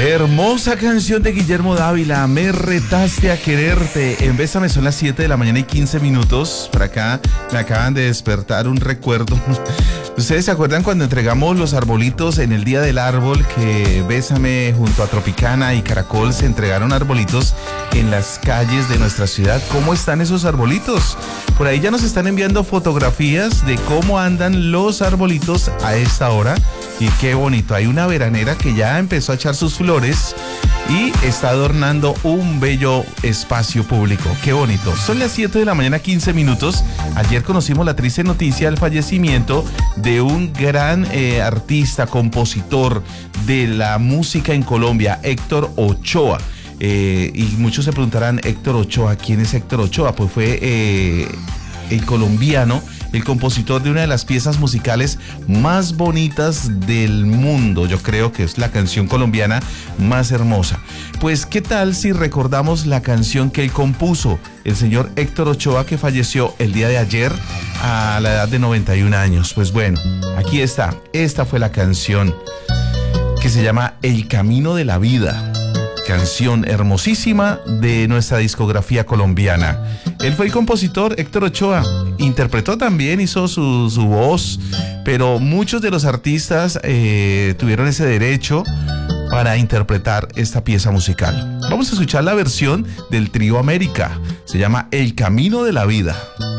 Hermosa canción de Guillermo Dávila, Me retaste a quererte. En Bésame son las 7 de la mañana y 15 minutos. Por acá me acaban de despertar un recuerdo. ¿Ustedes se acuerdan cuando entregamos los arbolitos en el Día del Árbol? Que Bésame junto a Tropicana y Caracol se entregaron arbolitos en las calles de nuestra ciudad. ¿Cómo están esos arbolitos? Por ahí ya nos están enviando fotografías de cómo andan los arbolitos a esta hora. Y qué bonito, hay una veranera que ya empezó a echar sus flores y está adornando un bello espacio público. Qué bonito. Son las 7 de la mañana, 15 minutos. Ayer conocimos la triste noticia del fallecimiento de un gran artista, compositor de la música en Colombia, Héctor Ochoa. Y muchos se preguntarán, Héctor Ochoa, ¿quién es Héctor Ochoa? Pues fue el colombiano, el compositor de una de las piezas musicales más bonitas del mundo. Yo creo que es la canción colombiana más hermosa. Pues, ¿qué tal si recordamos la canción que él compuso? El señor Héctor Ochoa, que falleció el día de ayer a la edad de 91 años. Pues bueno, aquí está. Esta fue la canción que se llama El Camino de la Vida. Canción hermosísima de nuestra discografía colombiana. Él fue el compositor, Héctor Ochoa. Interpretó también, hizo su voz, pero muchos de los artistas tuvieron ese derecho para interpretar esta pieza musical. Vamos a escuchar la versión del Trío América. Se llama El Camino de la Vida.